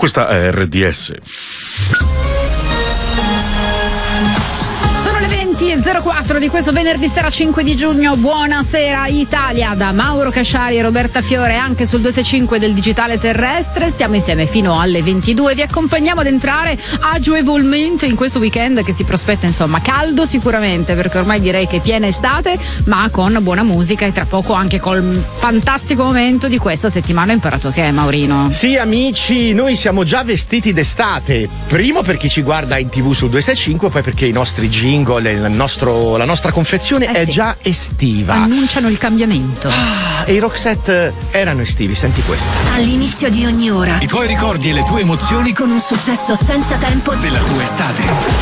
Questa è RDS. 04 di questo venerdì sera 5 di giugno. Buonasera Italia da Mauro Casciari e Roberta Fiore, anche sul 265 del digitale terrestre. Stiamo insieme fino alle 22. Vi accompagniamo ad entrare agevolmente in questo weekend che si prospetta, insomma, caldo sicuramente, perché ormai direi che è piena estate, ma con buona musica e tra poco anche col fantastico momento di questa settimana. Ho imparato che è, Maurino? Sì, amici, noi siamo già vestiti d'estate. Primo per chi ci guarda in TV sul 265, poi perché i nostri jingle, la nostra confezione è sì, già estiva. Annunciano il cambiamento. E i Roxette erano estivi, senti questa. All'inizio di ogni ora i tuoi ricordi e le tue emozioni con un successo senza tempo della tua estate.